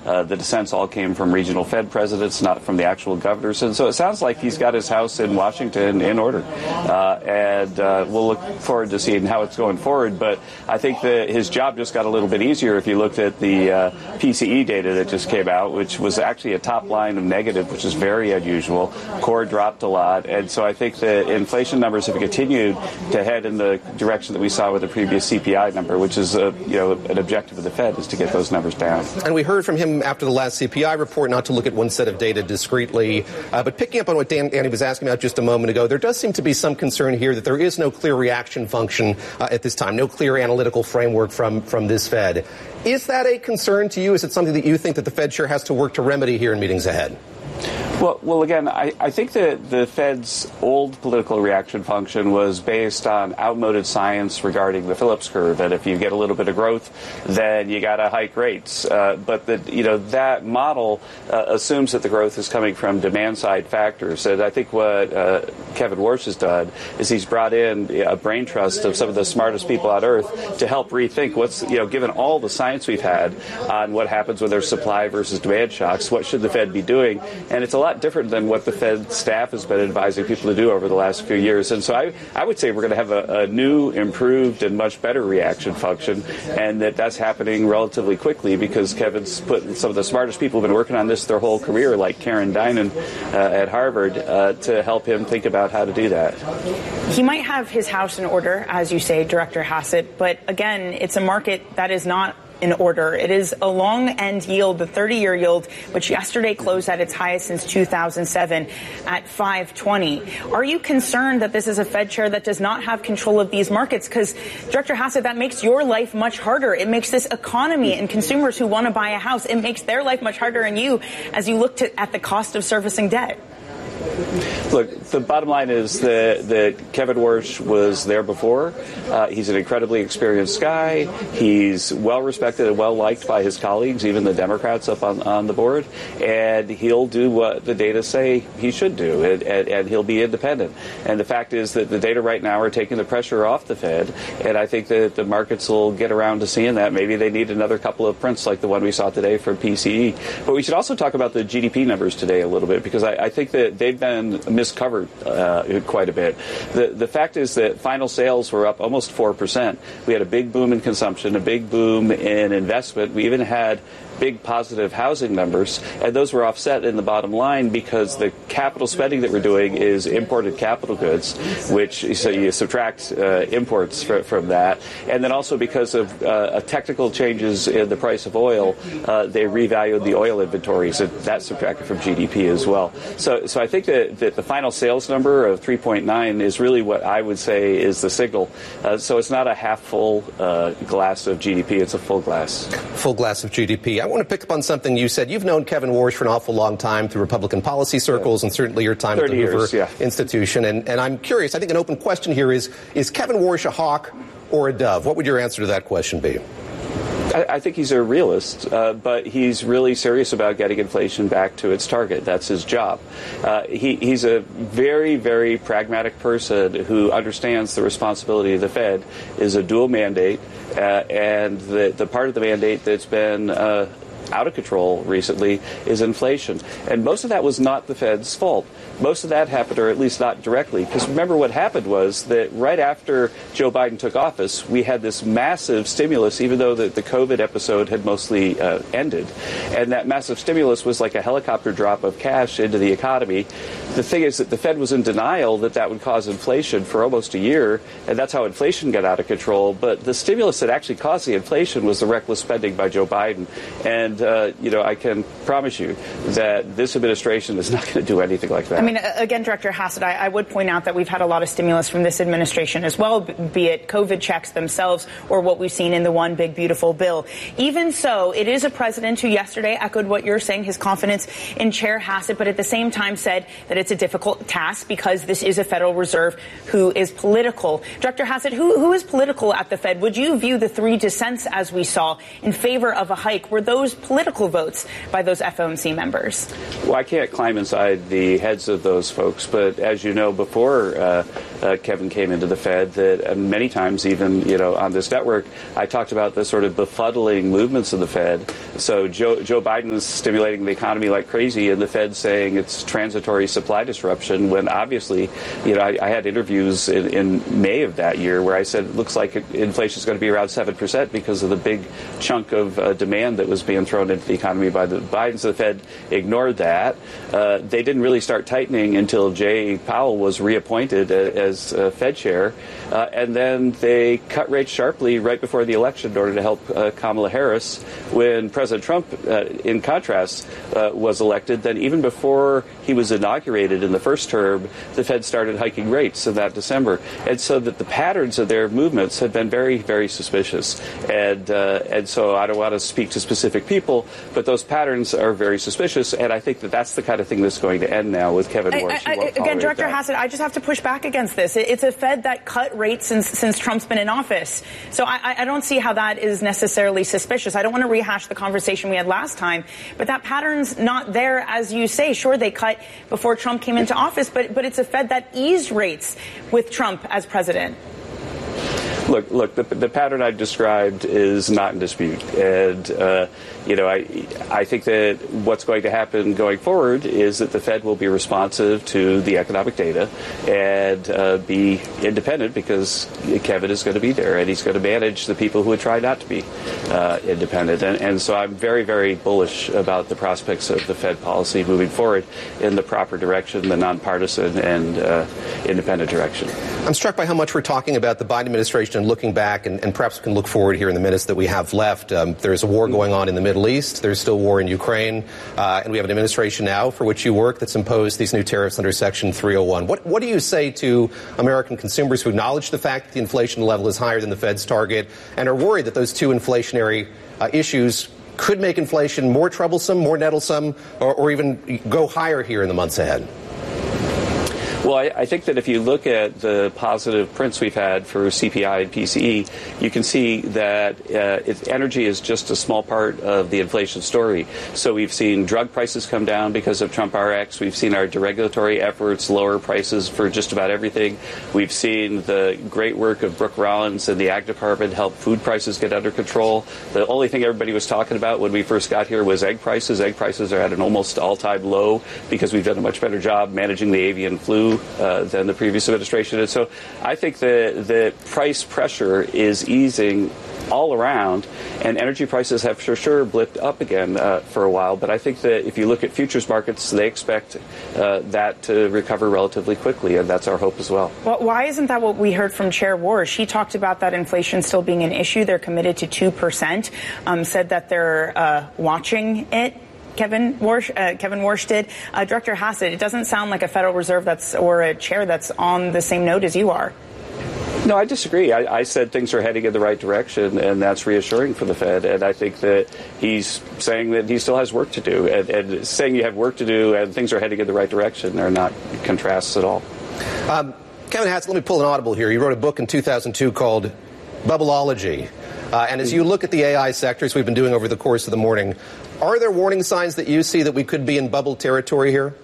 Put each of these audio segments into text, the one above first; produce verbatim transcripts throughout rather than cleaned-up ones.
Uh, the dissents all came from regional Fed presidents, not from the actual governors. And so it sounds like he's got his house in Washington in order. Uh, and uh, we'll look forward to seeing how it's going forward. But I think that his job just got a little bit easier if you looked at the uh, P C E data that just came out, which was actually a top line of negative, which is very unusual. Core dropped a lot. And so I think the inflation numbers have continued to head in the direction that we saw with the previous C P I number, which is a, you know, an objective of the Fed is to get those numbers down. And we heard from him after the last C P I report not to look at one set of data discretely. Uh, but picking up on what Dan, Danny was asking about just a moment ago, there does seem to be some concern here that there is no clear reaction function uh, at this time, no clear analytical framework from, from this Fed. Is that a concern to you? Is it something that you think that the Fed sure has to work to remedy here in meetings ahead? Well, well, again, I, I think that the Fed's old political reaction function was based on outmoded science regarding the Phillips curve, and if you get a little bit of growth, then you got to hike rates. Uh, but the, you know, that model uh, assumes that the growth is coming from demand-side factors. And I think what uh, Kevin Warsh has done is he's brought in a brain trust of some of the smartest people on earth to help rethink what's, you know, given all the science we've had on what happens when there's supply versus demand shocks, what should the Fed be doing? And it's a lot different than what the Fed staff has been advising people to do over the last few years. And so I, I would say we're going to have a, a new, improved, and much better reaction function, and that that's happening relatively quickly because Kevin's put some of the smartest people who've been working on this their whole career, like Karen Dinan uh, at Harvard, uh, to help him think about how to do that. He might have his house in order, as you say, Director Hassett, but again, it's a market that is not in order. It is a long end yield, the thirty-year yield, which yesterday closed at its highest since two thousand seven at five twenty. Are you concerned that this is a Fed chair that does not have control of these markets? Because, Director Hassett, that makes your life much harder. It makes this economy and consumers who want to buy a house, it makes their life much harder on you as you look to, at the cost of servicing debt. Look, the bottom line is that, that Kevin Warsh was there before. Uh, he's an incredibly experienced guy. He's well-respected and well-liked by his colleagues, even the Democrats up on, on the board. And he'll do what the data say he should do, and, and, and he'll be independent. And the fact is that the data right now are taking the pressure off the Fed, and I think that the markets will get around to seeing that. Maybe they need another couple of prints like the one we saw today from P C E. But we should also talk about the G D P numbers today a little bit, because I, I think that they've been miscovered uh, quite a bit. The the fact is that final sales were up almost four percent. We had a big boom in consumption, a big boom in investment. We even had big positive housing numbers, and those were offset in the bottom line because the capital spending that we're doing is imported capital goods, which so you subtract uh, imports fr- from that, and then also because of uh, technical changes in the price of oil, uh, they revalued the oil inventories, and that's subtracted from G D P as well. So, so I think that, that the final sales number of three point nine is really what I would say is the signal. Uh, so it's not a half full uh, glass of G D P; it's a full glass. Full glass of G D P. I want to pick up on something you said. You've known Kevin Warsh for an awful long time through Republican policy circles, yeah. and certainly your time at the Hoover years, yeah. Institution. And, and I'm curious, I think an open question here is, is Kevin Warsh a hawk or a dove? What would your answer to that question be? I, I think he's a realist, uh, but he's really serious about getting inflation back to its target. That's his job. Uh, he, he's a very, very pragmatic person who understands the responsibility of the Fed is a dual mandate, uh, and the, the part of the mandate that's been uh, out of control recently is inflation. And most of that was not the Fed's fault. Most of that happened, or at least not directly, because remember what happened was that right after Joe Biden took office, we had this massive stimulus, even though the, the COVID episode had mostly uh, ended. And that massive stimulus was like a helicopter drop of cash into the economy. The thing is that the Fed was in denial that that would cause inflation for almost a year, and that's how inflation got out of control. But the stimulus that actually caused the inflation was the reckless spending by Joe Biden. And Uh, you know, I can promise you that this administration is not going to do anything like that. I mean, again, Director Hassett, I, I would point out that we've had a lot of stimulus from this administration as well, be it COVID checks themselves or what we've seen in the One Big Beautiful Bill. Even so, it is a president who yesterday echoed what you're saying, his confidence in Chair Hassett, but at the same time said that it's a difficult task because this is a Federal Reserve who is political. Director Hassett, who, who is political at the Fed? Would you view the three dissents, as we saw, in favor of a hike? Were those political votes by those F O M C members? Well, I can't climb inside the heads of those folks, but as you know, before uh, uh, Kevin came into the Fed, that uh, many times even, you know, on this network, I talked about the sort of befuddling movements of the Fed. So Joe, Joe Biden is stimulating the economy like crazy, and the Fed saying it's transitory supply disruption, when obviously, you know, I, I had interviews in, in May of that year where I said it looks like inflation is going to be around seven percent because of the big chunk of uh, demand that was being thrown into the economy by the Bidens. The Fed ignored that. Uh, they didn't really start tightening until Jay Powell was reappointed as uh, Fed chair, uh, and then they cut rates sharply right before the election in order to help uh, Kamala Harris. When President Trump, uh, in contrast, uh, was elected, then even before he was inaugurated in the first term, the Fed started hiking rates in that December. And so that the patterns of their movements had been very, very suspicious. And uh, and so I don't want to speak to specific people, but those patterns are very suspicious. And I think that that's the kind of thing that's going to end now with Kevin Warsh. I, I, again, Director Hassett, I just have to push back against this. It's a Fed that cut rates since since Trump's been in office. So I, I don't see how that is necessarily suspicious. I don't want to rehash the conversation we had last time, but that pattern's not there, as you say. Sure, they cut before Trump came into office, but but it's a Fed that eased rates with Trump as president. Look, look. The, the pattern I've described is not in dispute, and uh, you know, I I think that what's going to happen going forward is that the Fed will be responsive to the economic data and uh, be independent, because Kevin is going to be there and he's going to manage the people who would try not to be uh, independent, and, and so I'm very, very bullish about the prospects of the Fed policy moving forward in the proper direction, the nonpartisan and uh, independent direction. I'm struck by how much we're talking about the Biden administration and looking back, and, and perhaps we can look forward here in the minutes that we have left. Um, there's a war going on in the Middle East. There's still war in Ukraine. Uh, and we have an administration now for which you work that's imposed these new tariffs under Section three oh one. What, what do you say to American consumers who acknowledge the fact that the inflation level is higher than the Fed's target and are worried that those two inflationary uh, issues could make inflation more troublesome, more nettlesome, or, or even go higher here in the months ahead? Well, I, I think that if you look at the positive prints we've had for C P I and P C E, you can see that uh, it, energy is just a small part of the inflation story. So we've seen drug prices come down because of Trump R X. We've seen our deregulatory efforts lower prices for just about everything. We've seen the great work of Brooke Rollins and the Ag Department help food prices get under control. The only thing everybody was talking about when we first got here was egg prices. Egg prices are at an almost all-time low because we've done a much better job managing the avian flu Uh, than the previous administration. And so I think the, the price pressure is easing all around, and energy prices have for sure blipped up again uh, for a while. But I think that if you look at futures markets, they expect uh, that to recover relatively quickly, and that's our hope as well. Well, why isn't that what we heard from Chair Warsh? He talked about that inflation still being an issue. They're committed to two percent, um, said that they're uh, watching it. Kevin Warsh, uh, Kevin Warsh did. Uh, Director Hassett, it doesn't sound like a Federal Reserve that's or a chair that's on the same note as you are. No, I disagree. I, I said things are heading in the right direction, and that's reassuring for the Fed. And I think that he's saying that he still has work to do. And, and saying you have work to do and things are heading in the right direction are not contrasts at all. Um, Kevin Hassett, let me pull an audible here. You wrote a book in two thousand two called Bubbleology. Uh, and as you look at the A I sectors we've been doing over the course of the morning, are there warning signs that you see that we could be in bubble territory here?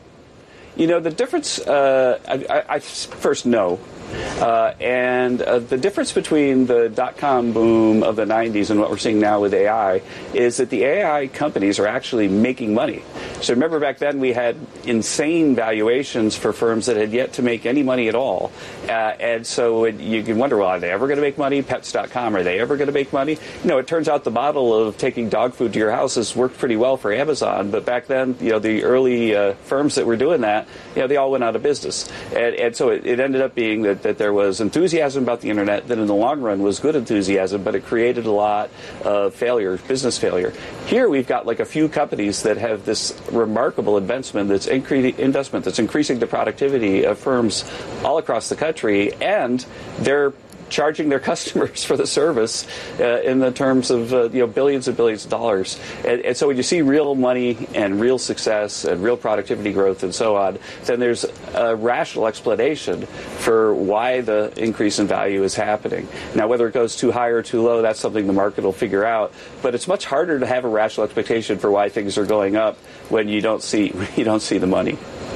You know, the difference, uh, I, I, I first no. Uh, and uh, the difference between the dot-com boom of the nineties and what we're seeing now with A I is that the A I companies are actually making money. So remember back then we had insane valuations for firms that had yet to make any money at all. Uh, and so it, you can wonder, well, are they ever going to make money? Pets dot com, are they ever going to make money? You know, it turns out the model of taking dog food to your house has worked pretty well for Amazon. But back then, you know, the early uh, firms that were doing that, you know, they all went out of business. And, and so it, it ended up being that that there was enthusiasm about the internet that in the long run was good enthusiasm, but it created a lot of failure, business failure. Here we've got like a few companies that have this remarkable investment that's, incre- investment that's increasing the productivity of firms all across the country, and they're charging their customers for the service uh, in the terms of uh, you know billions and billions of dollars. And, and so when you see real money and real success and real productivity growth and so on, then there's a rational explanation for why the increase in value is happening. Now, whether it goes too high or too low, that's something the market will figure out. But it's much harder to have a rational expectation for why things are going up when you don't see you don't see the money.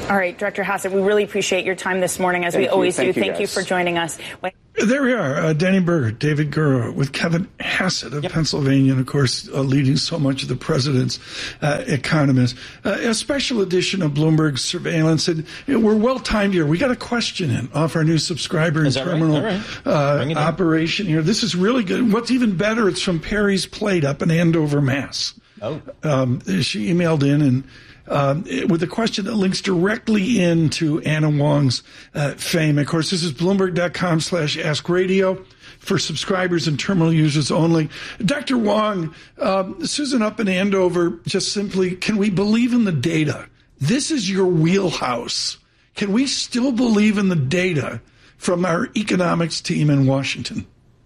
All right, Director Hassett, we really appreciate your time this morning, as Thank we you. always Thank do. you, Thank you guys. for joining us. There we are, uh, Danny Berger, David Gura, with Kevin Hassett of yep. Pennsylvania, and of course, uh, leading so much of the president's uh, economists. Uh, a special edition of Bloomberg Surveillance, and you know, we're well timed here. We got a question in off our new subscriber and terminal right? Right. Uh, operation here. This is really good. What's even better, it's from Perry's Plate up in Andover, Mass. Oh, um, she emailed in and. Um, with a question that links directly into Ana Wong's uh, fame. Of course, this is Bloomberg.com slash Ask Radio for subscribers and terminal users only. Doctor Wong, um, Susan up in Andover, just simply, can we believe in the data? This is your wheelhouse. Can we still believe in the data from our economics team in Washington?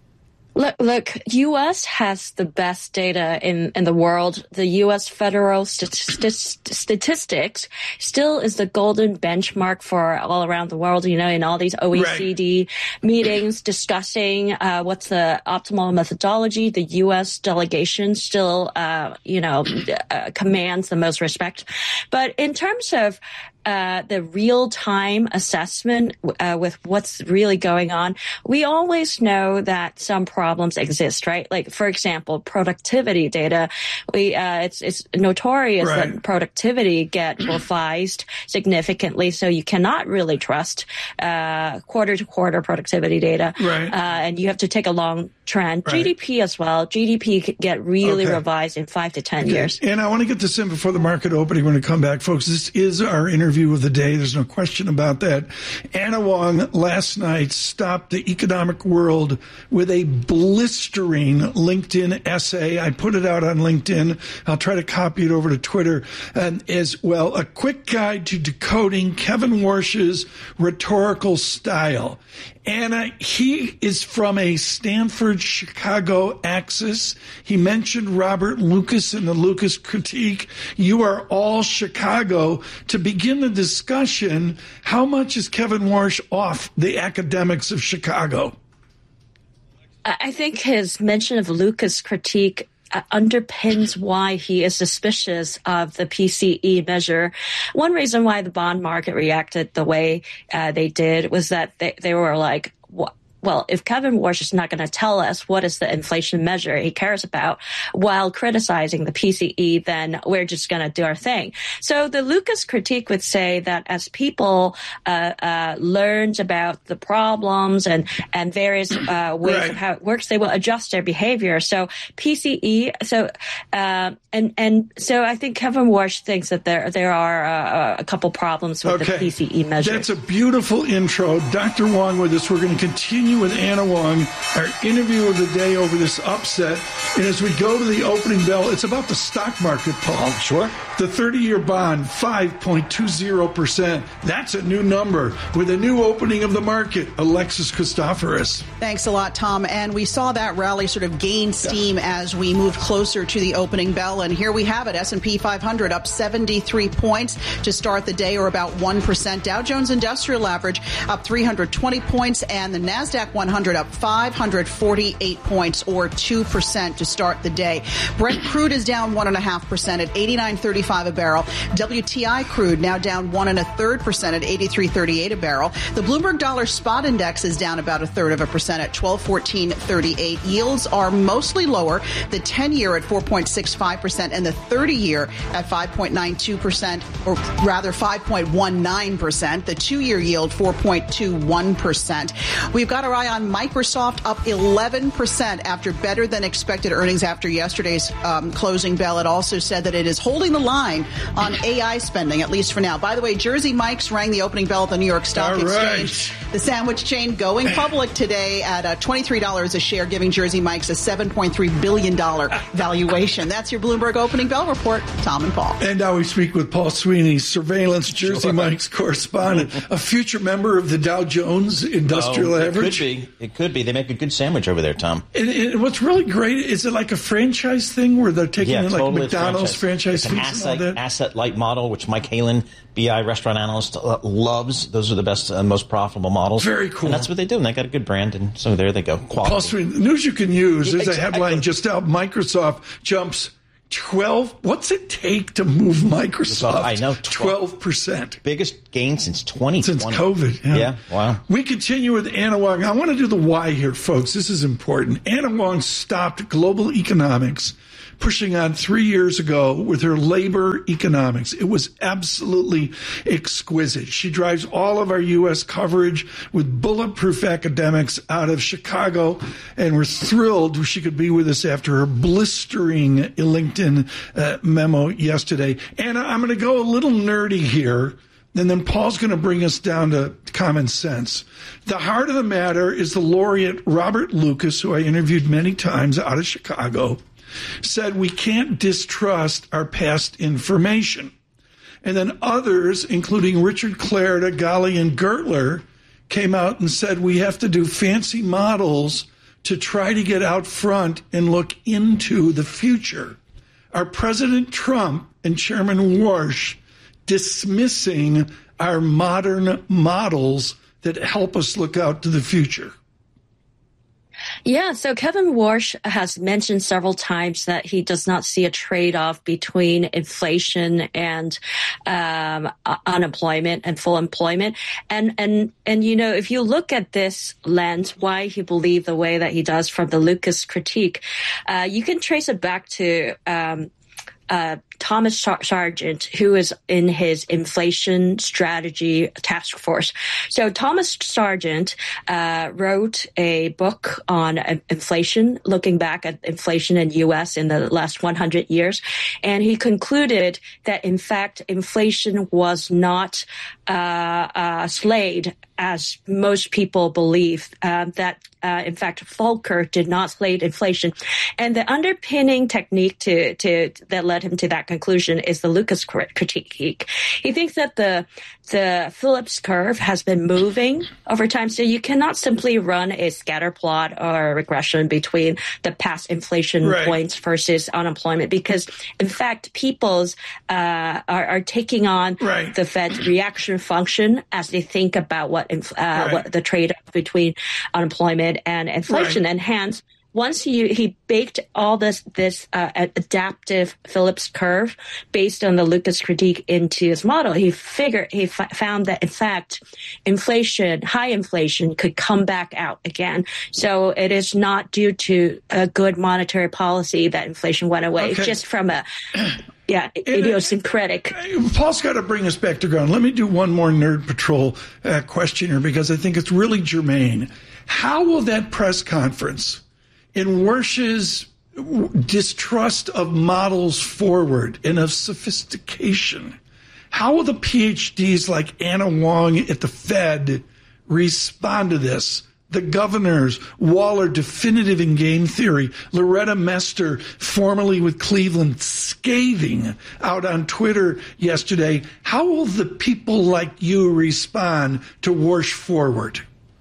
Look, look, U S has the best data in, in the world. The U S federal st- st- statistics still is the golden benchmark for all around the world, you know, in all these O E C D right. meetings discussing uh, what's the optimal methodology. The U S delegation still, uh, you know, uh, commands the most respect. But in terms of Uh, the real-time assessment uh, with what's really going on, we always know that some problems exist, right? Like, for example, productivity data. We uh, it's it's notorious right. that productivity get revised significantly, so you cannot really trust uh, quarter-to-quarter productivity data, right. uh, and you have to take a long trend. Right. G D P as well. G D P could get really okay. revised in five to ten okay. years. And I want to get this in before the market opening. When we come back, folks, this is our interview of the day. There's no question about that. Ana Wong last night stopped the economic world with a blistering LinkedIn essay. I put it out on LinkedIn. I'll try to copy it over to Twitter um, as well. A quick guide to decoding Kevin Warsh's rhetorical style. Anna, he is from a Stanford-Chicago axis. He mentioned Robert Lucas in the Lucas critique. You are all Chicago. To begin the discussion, how much is Kevin Warsh off the academics of Chicago? I think his mention of Lucas critique Uh, underpins why he is suspicious of the P C E measure. One reason why the bond market reacted the way uh, they did was that they, they were like, what? Well, if Kevin Warsh is not going to tell us what is the inflation measure he cares about while criticizing the P C E, then we're just going to do our thing. So the Lucas critique would say that as people uh, uh, learned about the problems and, and various uh, ways right. of how it works, they will adjust their behavior. So P C E, so uh, and and so I think Kevin Warsh thinks that there there are uh, a couple problems with okay. the P C E measure. That's a beautiful intro. Doctor Wong with us. We're going to continue with Ana Wong, our interview of the day over this upset. And as we go to the opening bell, it's about the stock market, Paul. Oh, sure. The thirty-year bond, five point two zero percent. That's a new number with a new opening of the market. Alexis Christoforous. Thanks a lot, Tom. And we saw that rally sort of gain steam yeah. as we moved closer to the opening bell. And here we have it. S and P five hundred up seventy-three points to start the day, or about one percent. Dow Jones Industrial Average up three hundred twenty points, and the NASDAQ one hundred up five hundred forty-eight points, or two percent to start the day. Brent crude is down one point five percent at eighty-nine thirty-five a barrel. W T I crude now down one and a third percent at eighty-three thirty-eight a barrel. The Bloomberg Dollar Spot Index is down about a third of a percent at twelve fourteen thirty-eight. Yields are mostly lower. The ten-year at four point six five percent and the thirty-year at five point nine two percent, or rather five point one nine percent. The two-year yield four point two one percent. We've got our eye on Microsoft, up eleven percent after better than expected earnings after yesterday's um, closing bell. It also said that it is holding the line on A I spending, at least for now. By the way, Jersey Mike's rang the opening bell at the New York Stock All Exchange. Right. The sandwich chain going public today at uh, twenty-three dollars a share, giving Jersey Mike's a seven point three billion dollars valuation. That's your Bloomberg opening bell report. Tom and Paul. And now we speak with Paul Sweeney, surveillance Jersey sure. Mike's correspondent, a future member of the Dow Jones Industrial oh, it Average. It could be. It could be. They make a good sandwich over there, Tom. And, and what's really great, is it like a franchise thing where they're taking yeah, in like totally McDonald's franchise, franchise fees asset, and all that? asset-light model, which Mike Halen, B I restaurant analyst, uh, loves. Those are the best and most profitable models. Very cool. And that's what they do, and they got a good brand, and so there they go. Quality. Paul Sweeney, news you can use. There's Yeah, a headline exactly. just out. Microsoft jumps twelve. What's it take to move Microsoft? I know. twelve percent. Biggest gain since twenty twenty. Since COVID. Yeah. yeah. Wow. We continue with Anna Wong. I want to do the why here, folks. This is important. Anna Wong stopped global economics pushing on three years ago with her labor economics. It was absolutely exquisite. She drives all of our U S coverage with bulletproof academics out of Chicago, and we're thrilled she could be with us after her blistering LinkedIn uh, memo yesterday. Anna, I'm going to go a little nerdy here, and then Paul's going to bring us down to common sense. The heart of the matter is the laureate Robert Lucas, who I interviewed many times out of Chicago, said we can't distrust our past information. And then others, including Richard Clarida, Ghali, and Gertler, came out and said we have to do fancy models to try to get out front and look into the future. Are President Trump and Chairman Warsh dismissing our modern models that help us look out to the future? Yeah, so Kevin Warsh has mentioned several times that he does not see a trade-off between inflation and um, unemployment and full employment. And, and, and, you know, if you look at this lens, why he believed the way that he does from the Lucas critique, uh, you can trace it back to um, uh, Thomas Sargent, who is in his inflation strategy task force. So Thomas Sargent uh, wrote a book on uh, inflation, looking back at inflation in U S in the last one hundred years. And he concluded that, in fact, inflation was not uh, uh, slayed as most people believe, uh, that, uh, in fact, Volcker did not slay inflation. And the underpinning technique to, to that led him to that conclusion is the Lucas critique. He thinks that the the Phillips curve has been moving over time, so you cannot simply run a scatter plot or a regression between the past inflation right. points versus unemployment, because, in fact, people's uh, are, are taking on right. the Fed's reaction function as they think about what, uh, right. what the trade-off between unemployment and inflation, right. and hence, once he, he baked all this this uh, adaptive Phillips curve based on the Lucas critique into his model, he figured he f- found that, in fact, inflation, high inflation, could come back out again. So it is not due to a good monetary policy that inflation went away. Okay. Just from a yeah idiosyncratic. Paul's got to bring us back to ground. Let me do one more Nerd Patrol uh, question here, because I think it's really germane. How will that press conference, in Warsh's distrust of models forward and of sophistication, how will the PhDs like Anna Wong at the Fed respond to this? The governors, Waller, definitive in game theory, Loretta Mester, formerly with Cleveland, scathing out on Twitter yesterday. How will the people like you respond to Warsh forward?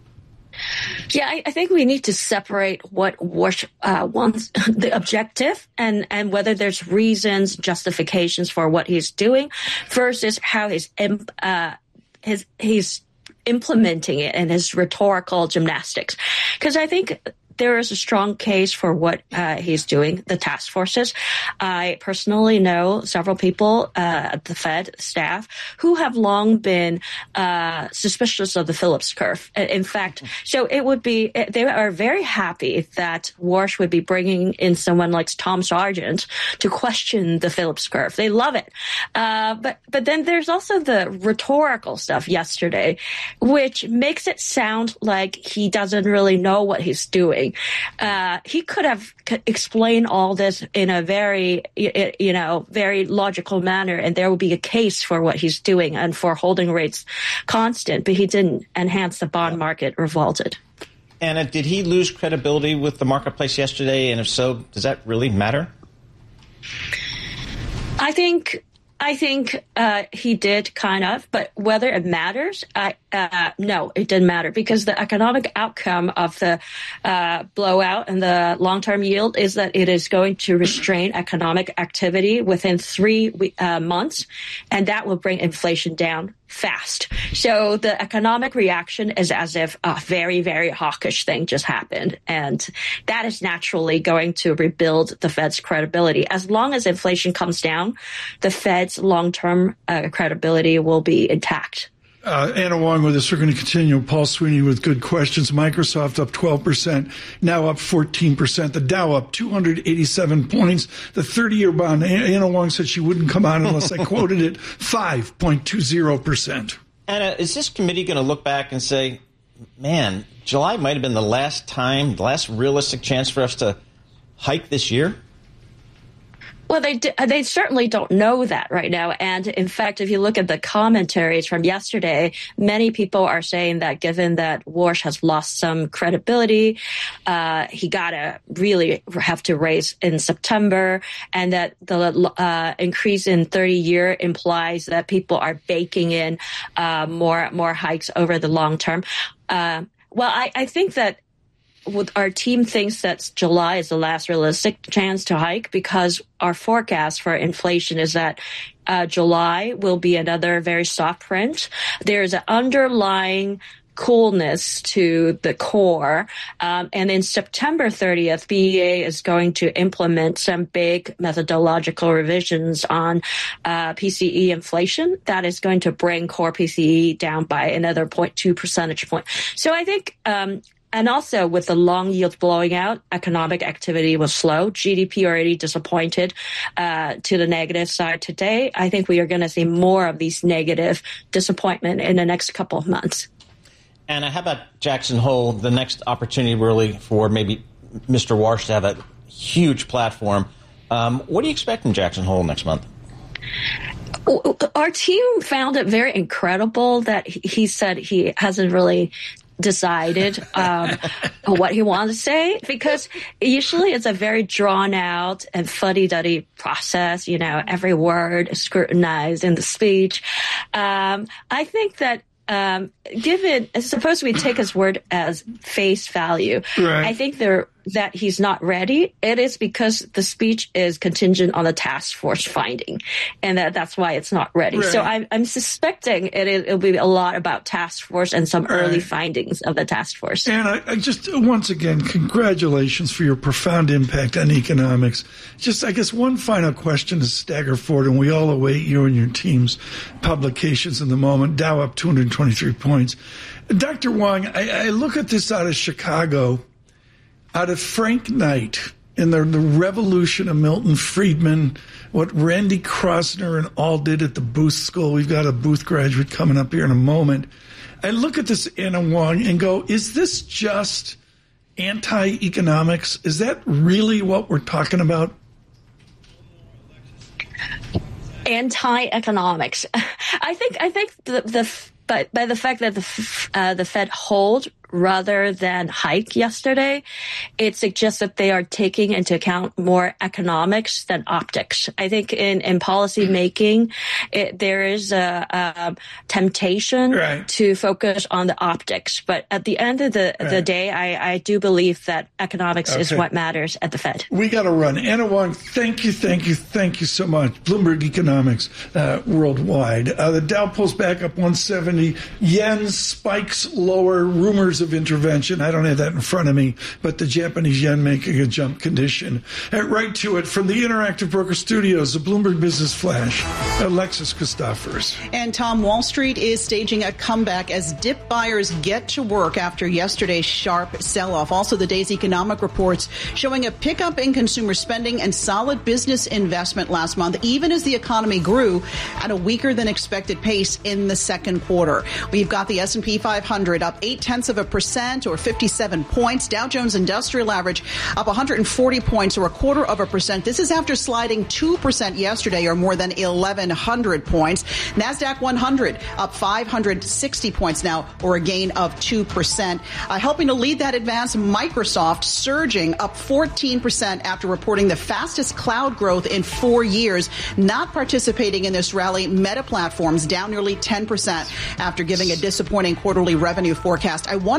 Yeah, I, I think we need to separate what Warsh uh, wants, the objective, and, and whether there's reasons, justifications for what he's doing, versus how he's uh, his he's implementing it and his rhetorical gymnastics. Because I think there is a strong case for what uh, he's doing, the task forces. I personally know several people uh, at the Fed staff who have long been uh, suspicious of the Phillips curve. In fact, so it would be, they are very happy that Warsh would be bringing in someone like Tom Sargent to question the Phillips curve. They love it. Uh, but, but then there's also the rhetorical stuff yesterday, which makes it sound like he doesn't really know what he's doing. Uh, he could have c- explained all this in a very, you know, very logical manner, and there would be a case for what he's doing and for holding rates constant, but he didn't, and hence the bond market revolted. Anna, did he lose credibility with the marketplace yesterday? And if so, does that really matter? I think... I think uh, he did, kind of, but whether it matters, uh, uh, no, it didn't matter, because the economic outcome of the uh, blowout and the long-term yield is that it is going to restrain economic activity within three uh, months, and that will bring inflation down fast. So the economic reaction is as if a very, very hawkish thing just happened. And that is naturally going to rebuild the Fed's credibility. As long as inflation comes down, the Fed's long-term uh, credibility will be intact. Uh, Anna Wong with us. We're going to continue. Paul Sweeney with good questions. Microsoft up twelve percent, now up fourteen percent. The Dow up two hundred eighty-seven points. The thirty-year bond, Anna Wong said she wouldn't come on unless I quoted it, five point two zero percent. Anna, is this committee going to look back and say, man, July might have been the last time, the last realistic chance for us to hike this year? Well, they they certainly don't know that right now. And in fact, if you look at the commentaries from yesterday, many people are saying that given that Warsh has lost some credibility, uh, he got to really have to raise in September, and that the uh, increase in thirty-year implies that people are baking in uh, more more hikes over the long term. Uh, well, I, I think that our team thinks that July is the last realistic chance to hike because our forecast for inflation is that uh, July will be another very soft print. There's an underlying coolness to the core. Um, and in September thirtieth, B E A is going to implement some big methodological revisions on uh, P C E inflation. That is going to bring core P C E down by another zero point two percentage point. So I think um, And also with the long yields blowing out, economic activity was slow. G D P already disappointed uh, to the negative side today. I think we are going to see more of these negative disappointment in the next couple of months. And how about Jackson Hole, the next opportunity really for maybe Mister Warsh to have a huge platform. Um, what do you expect from Jackson Hole next month? Our team found it very incredible that he said he hasn't really decided um, what he wants to say, because usually it's a very drawn out and fuddy-duddy process. You know, every word is scrutinized in the speech. Um, I think that um, given, suppose we take his word as face value, right. I think there that he's not ready. It is because the speech is contingent on the task force finding, and that, that's why it's not ready. Right. So I'm, I'm suspecting it, it'll be a lot about task force and some right. early findings of the task force. And I, I just, once again, congratulations for your profound impact on economics. Just, I guess, one final question to stagger forward, and we all await you and your team's publications in the moment. Dow up two hundred twenty-three points. Doctor Wong, I, I look at this out of Chicago, out of Frank Knight in the, the revolution of Milton Friedman, what Randy Krosner and all did at the Booth School. We've got a Booth graduate coming up here in a moment. I look at this, Anna Wong, and go, is this just anti-economics? Is that really what we're talking about? Anti-economics. I think, I think the, the, but by the fact that the, uh, the Fed hold rather than hike yesterday, it suggests that they are taking into account more economics than optics. I think in, in policy making, it, there is a, a temptation right. to focus on the optics. But at the end of the, right. the day, I, I do believe that economics okay. is what matters at the Fed. We got to run. Anna Wong, thank you, thank you, thank you so much. Bloomberg Economics uh, Worldwide. Uh, the Dow pulls back up one seventy. Yen spikes lower. Rumors of intervention. I don't have that in front of me, but the Japanese yen making a jump condition. Uh, right to it from the Interactive Broker Studios, the Bloomberg Business Flash, Alexis Christophers. And Tom, Wall Street is staging a comeback as dip buyers get to work after yesterday's sharp sell-off. Also, the day's economic reports showing a pickup in consumer spending and solid business investment last month, even as the economy grew at a weaker than expected pace in the second quarter. We've got the S and P five hundred up eight tenths of a percent or fifty-seven points. Dow Jones Industrial Average up one hundred forty points or a quarter of a percent. This is after sliding two percent yesterday or more than eleven hundred points. NASDAQ one hundred up five hundred sixty points now or a gain of two percent. Uh, helping to lead that advance, Microsoft surging up fourteen percent after reporting the fastest cloud growth in four years. Not participating in this rally, Meta Platforms down nearly ten percent after giving a disappointing quarterly revenue forecast. I want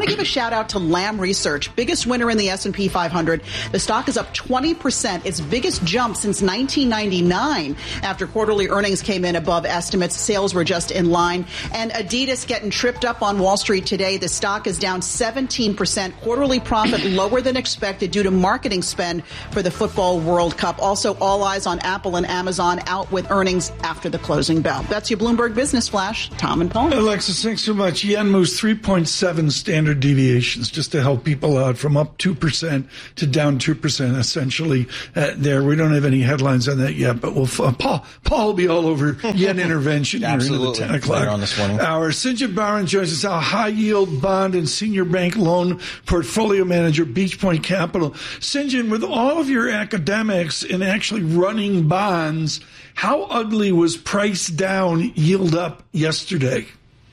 want to give a shout out to Lam Research, biggest winner in the S and P five hundred. The stock is up twenty percent, its biggest jump since nineteen ninety-nine. After quarterly earnings came in above estimates, sales were just in line. And Adidas getting tripped up on Wall Street today. The stock is down seventeen percent. Quarterly profit lower than expected due to marketing spend for the Football World Cup. Also, all eyes on Apple and Amazon out with earnings after the closing bell. That's your Bloomberg Business Flash. Tom and Paul. Alexis, thanks so much. Yen moves three point seven standard deviations just to help people out, from up two percent to down two percent, essentially. Uh, there, we don't have any headlines on that yet, but we'll uh, Paul Paul will be all over yen intervention here into the ten o'clock on this morning. hour. Sinjin Baran joins us, our high-yield bond and senior bank loan portfolio manager, Beach Point Capital. Sinjin, with all of your academics in actually running bonds, how ugly was price down, yield up yesterday?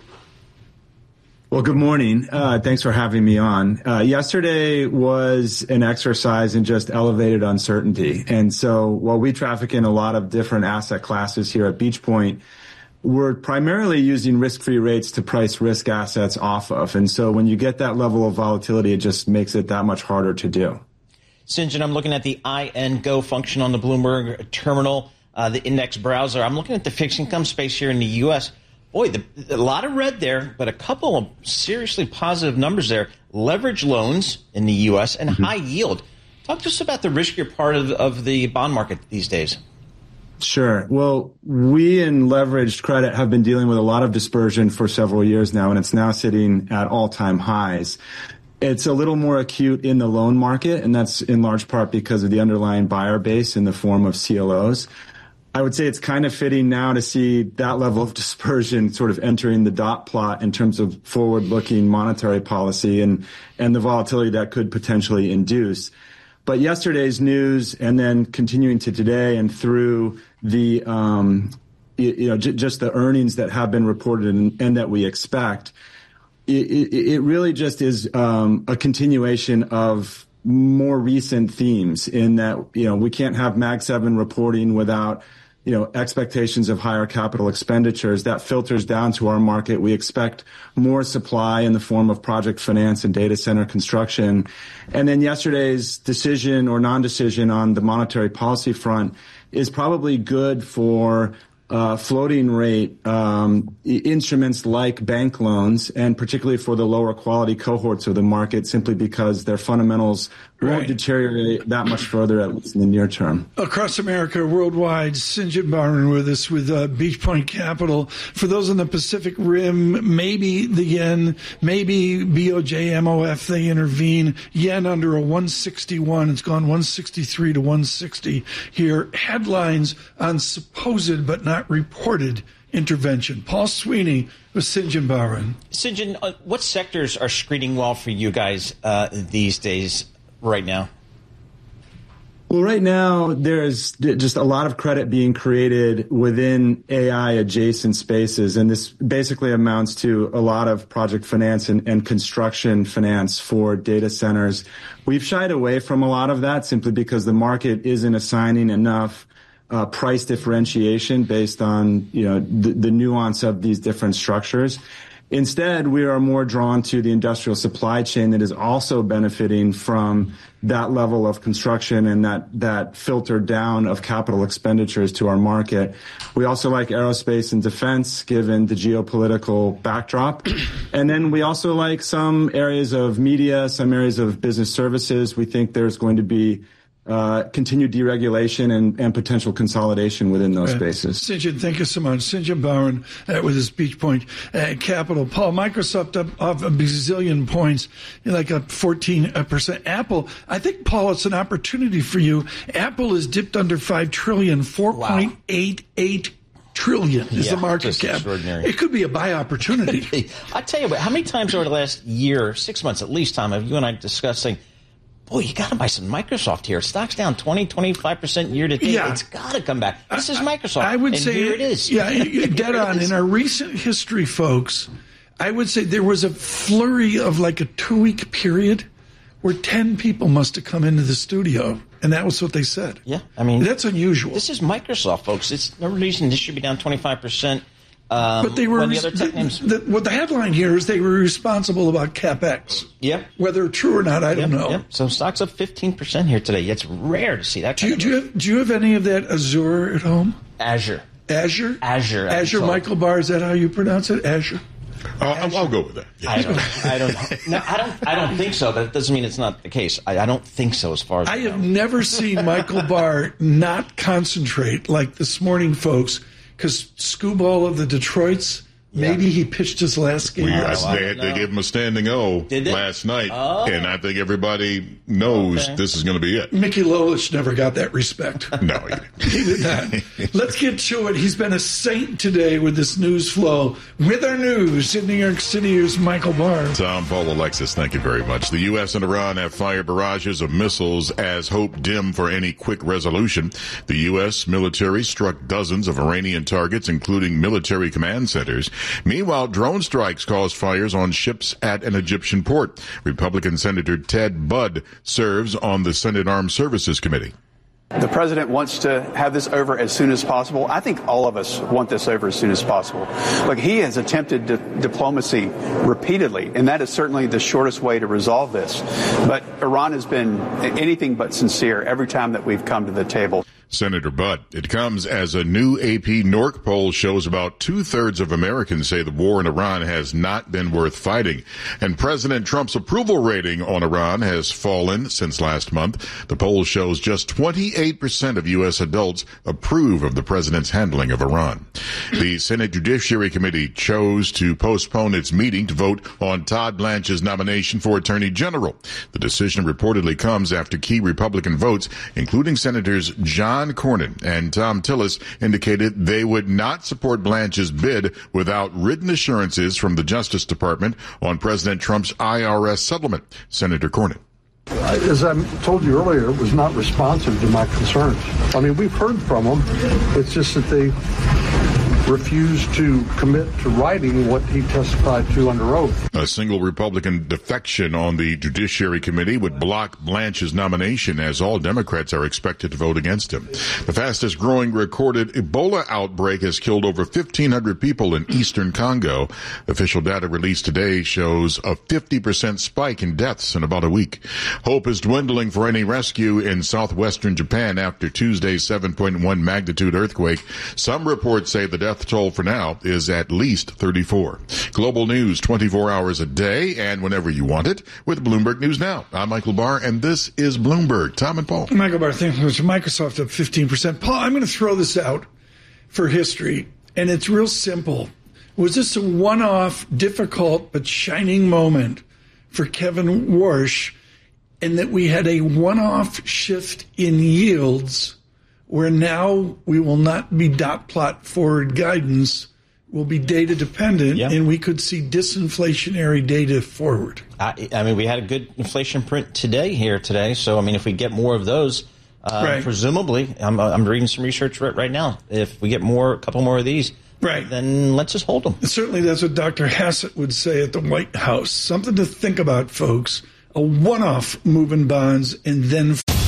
Well, good morning. Uh, thanks for having me on. Uh, yesterday was an exercise in just elevated uncertainty. And so while we traffic in a lot of different asset classes here at Beach Point, we're primarily using risk-free rates to price risk assets off of. And so when you get that level of volatility, it just makes it that much harder to do. Sinjin, I'm looking at the I N Go function on the Bloomberg terminal, uh, the index browser. I'm looking at the fixed income space here in the U S Boy, the, a lot of red there, but a couple of seriously positive numbers there. Leverage loans in the U S and mm-hmm. high yield. Talk to us about the riskier part of, of the bond market these days. Sure. Well, we in leveraged credit have been dealing with a lot of dispersion for several years now, and it's now sitting at all-time highs. It's a little more acute in the loan market, and that's in large part because of the underlying buyer base in the form of C L Os. I would say it's kind of fitting now to see that level of dispersion sort of entering the dot plot in terms of forward-looking monetary policy and, and the volatility that could potentially induce. But yesterday's news, and then continuing to today and through the, um, you, you know, j- just the earnings that have been reported and, and that we expect, it, it, it really just is um, a continuation of more recent themes in that, you know, we can't have Mag seven reporting without, you know, expectations of higher capital expenditures. That filters down to our market. We expect more supply in the form of project finance and data center construction. And then yesterday's decision or non-decision on the monetary policy front is probably good for Uh, floating rate um, instruments like bank loans, and particularly for the lower quality cohorts of the market, simply because their fundamentals won't right. deteriorate that much further, at least in the near term. Across America, worldwide, Sinjin Baran with us with uh, Beach Point Capital. For those on the Pacific Rim, maybe the yen, maybe B O J, M O F, they intervene. Yen under a one sixty-one. It's gone one sixty-three to one sixty here. Headlines on supposed but not reported intervention. Paul Sweeney with Sinjin Baran. Sinjin, uh, what sectors are screening well for you guys uh, these days right now? Well, right now, there's just a lot of credit being created within A I adjacent spaces. And this basically amounts to a lot of project finance and, and construction finance for data centers. We've shied away from a lot of that simply because the market isn't assigning enough Uh, price differentiation based on, you know, the, the nuance of these different structures. Instead, we are more drawn to the industrial supply chain that is also benefiting from that level of construction and that, that filter down of capital expenditures to our market. We also like aerospace and defense, given the geopolitical backdrop. And then we also like some areas of media, some areas of business services. We think there's going to be Uh, continued deregulation and, and potential consolidation within those okay. spaces. Sinjin, thank you so much. Sinjin Baran uh, with his Beach Point uh, Capital. Paul, Microsoft up, up a bazillion points, like up fourteen percent. Apple, I think, Paul, it's an opportunity for you. Apple is dipped under five trillion dollars, four point eight eight trillion is yeah, the market cap. It could be a buy opportunity. I tell you what, how many times over the last year, six months at least, Tom, have you and I discussed saying, boy, you got to buy some Microsoft here. Stock's down twenty, twenty-five percent year to date. Yeah. It's got to come back. This is Microsoft. I, I would and say, here it is. Yeah, you're dead on. In our recent history, folks, I would say there was a flurry of like a two-week period where ten people must have come into the studio, and that was what they said. Yeah, I mean, that's unusual. This is Microsoft, folks. It's no reason this should be down twenty-five percent. Um, but they were, when the other tech names. The, the, what the headline here is they were responsible about CapEx. Yep. Whether true or not, I don't yep, know. Yep. So stock's up fifteen percent here today. It's rare to see that. Do you, kind do, you have, do you have any of that Azure at home? Azure. Azure? Azure. Azure, Michael Barr, is that how you pronounce it? Azure? Uh, I'll, I'll go with that. Yeah. I don't. I don't. No, I don't. I don't think so. But it doesn't mean it's not the case. I, I don't think so. As far as I, I have know. never seen Michael Barr not concentrate like this morning, folks. Because Scooball of the Detroits, yeah. maybe he pitched his last game. We, Oh, I, they, they gave him a standing O last night, oh. and I think everybody knows okay. this is going to be it. Mickey Lolich never got that respect. No, he, he did not. Let's get to it. He's been a saint today with this news flow. With our news in New York City, here's Michael Barr. Tom, Paul, Alexis, thank you very much. The U S and Iran have fired barrages of missiles as hope dim for any quick resolution. The U S military struck dozens of Iranian targets, including military command centers. Meanwhile, drone strikes caused fires on ships at an Egyptian port. Republican Senator Ted Budd serves on the Senate Armed Services Committee. The president wants to have this over as soon as possible. I think all of us want this over as soon as possible. Look, he has attempted di- diplomacy repeatedly, and that is certainly the shortest way to resolve this. But Iran has been anything but sincere every time that we've come to the table. Senator Budd. It comes as a new A P N O R C poll shows about two-thirds of Americans say the war in Iran has not been worth fighting. And President Trump's approval rating on Iran has fallen since last month. The poll shows just twenty-eight percent of U S adults approve of the president's handling of Iran. The Senate Judiciary Committee chose to postpone its meeting to vote on Todd Blanche's nomination for Attorney General. The decision reportedly comes after key Republican votes, including Senators John Cornyn and Tom Tillis, indicated they would not support Blanche's bid without written assurances from the Justice Department on President Trump's I R S settlement. Senator Cornyn. As I told you earlier, it was not responsive to my concerns. I mean, we've heard from them. It's just that they refused to commit to writing what he testified to under oath. A single Republican defection on the Judiciary Committee would block Blanche's nomination, as all Democrats are expected to vote against him. The fastest growing recorded Ebola outbreak has killed over fifteen hundred people in eastern Congo. Official data released today shows a fifty percent spike in deaths in about a week. Hope is dwindling for any rescue in southwestern Japan after Tuesday's seven point one magnitude earthquake. Some reports say the death toll for now is at least thirty-four. Global news twenty-four hours a day and whenever you want it with Bloomberg News Now. I'm Michael Barr, and this is Bloomberg. Tom and Paul. Michael Barr, thank you. Microsoft up fifteen percent. Paul, I'm going to throw this out for history, and it's real simple. Was this a one-off, difficult, but shining moment for Kevin Warsh, and that we had a one-off shift in yields where now we will not be dot plot forward guidance, will be data dependent, yep. and we could see disinflationary data forward. I, I mean, we had a good inflation print today here today, so I mean, if we get more of those, uh, right. presumably, I'm, I'm reading some research right, right now. If we get more, a couple more of these, right, then let's just hold them. Certainly, that's what Doctor Hassett would say at the White House. Something to think about, folks. A one-off move in bonds, and then.